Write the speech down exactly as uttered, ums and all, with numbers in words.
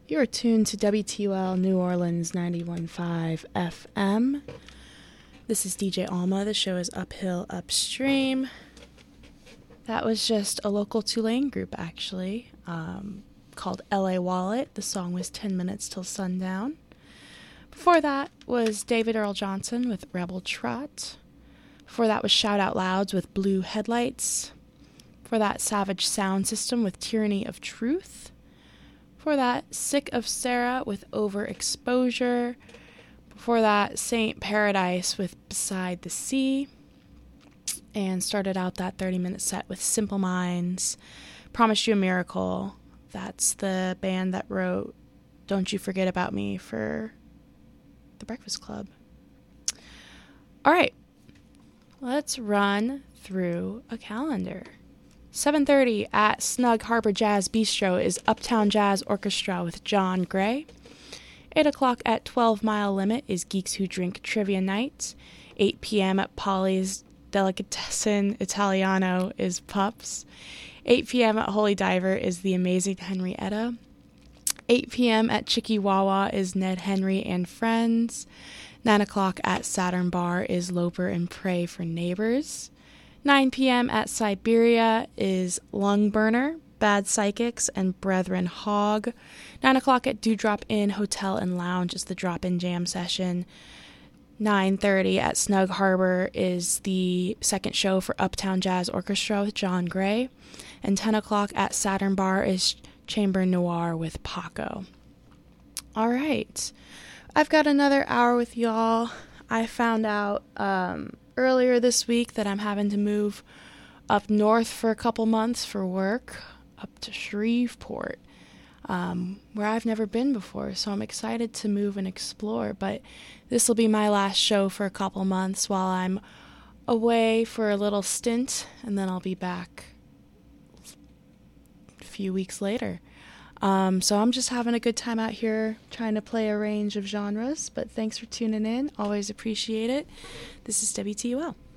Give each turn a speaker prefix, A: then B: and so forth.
A: You're tuned to W T U L New Orleans ninety-one point five F M. This is D J Alma. The show is Uphill Upstream. That was just a local Tulane group, actually, um, called L A Wallet. The song was ten minutes Till Sundown. Before that was David Earl Johnson with Rebel Trot. Before that was Shout Out Louds with Blue Headlights. Before that, Savage Sound System with Tyranny of Truth. Before that, Sick of Sarah with Overexposure. Before that, Saint Paradise with Beside the Sea. And started out that thirty-minute set with Simple Minds, Promised You a Miracle. That's the band that wrote Don't You Forget About Me for The Breakfast Club. All right, let's run through a calendar. seven thirty at Snug Harbor Jazz Bistro is Uptown Jazz Orchestra with John Gray. eight o'clock at twelve Mile Limit is Geeks Who Drink Trivia Night. eight p.m. at Polly's Delicatessen Italiano is Pups. eight p.m. at Holy Diver is The Amazing Henrietta. eight p.m. at Chicky Wawa is Ned Henry and Friends. nine o'clock at Saturn Bar is Loper and Pray for Neighbors. nine p.m. at Siberia is Lung Burner, Bad Psychics, and Brethren Hog. nine o'clock at Dewdrop Inn Hotel and Lounge is the Drop-In Jam Session. nine thirty at Snug Harbor is the second show for Uptown Jazz Orchestra with John Gray. And ten o'clock at Saturn Bar is Chamber Noir with Paco. All right. I've got another hour with y'all. I found out um, earlier this week that I'm having to move up north for a couple months for work, up to Shreveport, um, where I've never been before. So I'm excited to move and explore. But this will be my last show for a couple months while I'm away for a little stint, and then I'll be back a few weeks later. Um, so I'm just having a good time out here trying to play a range of genres. But thanks for tuning in. Always appreciate it. This is W T U L.